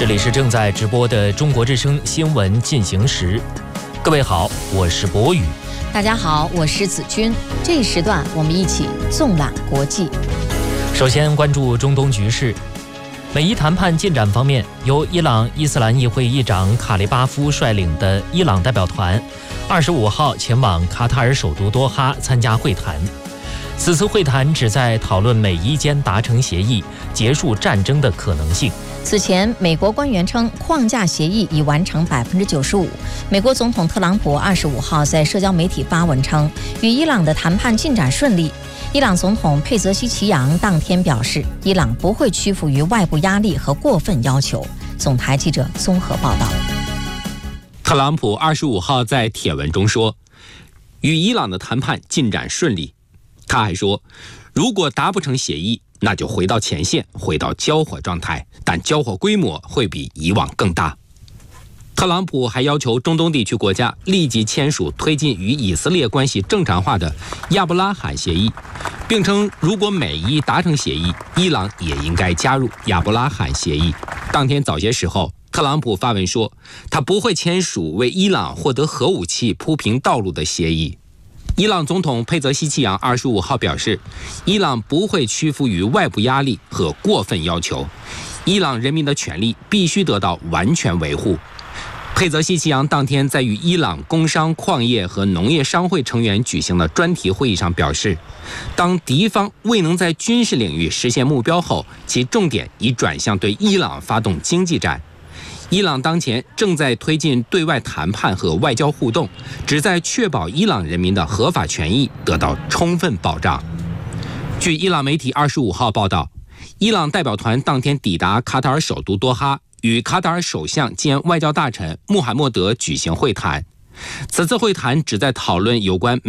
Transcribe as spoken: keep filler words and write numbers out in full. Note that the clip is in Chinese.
这里是正在直播的中国之声新闻进行时，各位好，我是博宇。 大家好，我是子君。这一时段我们一起纵览国际。 首先关注中东局势。美伊谈判进展方面，由伊朗伊斯兰议会议长卡利巴夫率领的伊朗代表团二十五号前往卡塔尔首都多哈参加会谈。此次会谈旨在讨论美伊间达成协议，结束战争的可能性。 此前，美国官员称框架协议已完成百分之九十五。美国总统特朗普二十五号在社交媒体发文称，与伊朗的谈判进展顺利。伊朗总统佩泽西奇扬当天表示，伊朗不会屈服于外部压力和过分要求。总台记者综合报道。 特朗普二十五号在帖文中说，与伊朗的谈判进展顺利。他还说，如果达不成协议，那就回到前线，回到交火状态，但交火规模会比以往更大。特朗普还要求中东地区国家立即签署推进与以色列关系正常化的亚伯拉罕协议，并称如果美伊达成协议，伊朗也应该加入亚伯拉罕协议。当天早些时候，特朗普发文说，他不会签署为伊朗获得核武器铺平道路的协议。伊朗总统佩泽西奇扬二十五号表示，伊朗不会屈服于外部压力和过分要求，伊朗人民的权利必须得到完全维护。佩泽西奇扬当天在与伊朗工商、矿业和农业商会成员举行的专题会议上表示，当敌方未能在军事领域实现目标后，其重点已转向对伊朗发动经济战。伊朗当前正在推进对外谈判和外交互动，旨在确保伊朗人民的合法权益得到充分保障。据伊朗媒体二十五号报道，伊朗代表团当天抵达卡塔尔首都多哈，与卡塔尔首相兼外交大臣穆罕默德举行会谈。此次会谈旨在讨论有关